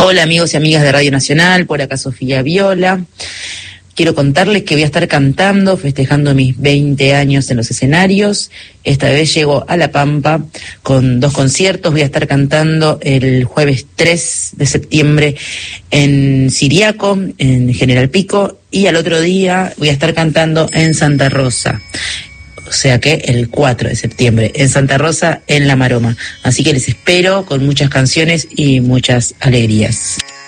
Hola amigos y amigas de Radio Nacional, por acá Sofía Viola. Quiero contarles que voy a estar cantando, festejando mis 20 años en los escenarios. Esta vez llego a La Pampa con 2 conciertos. Voy a estar cantando el jueves 3 de septiembre en Siriaco, en General Pico, y al otro día voy a estar cantando en Santa Rosa. O sea que el 4 de septiembre en Santa Rosa, en La Maroma. Así que les espero con muchas canciones y muchas alegrías.